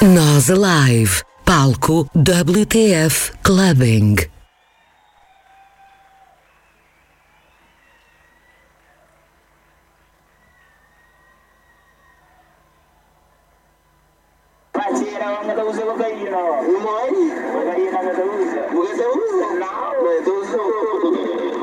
Nós Alive. Palco WTF Clubbing. Era una cosa cocaína, un modo, cocaína, una cosa, porque se usa, no,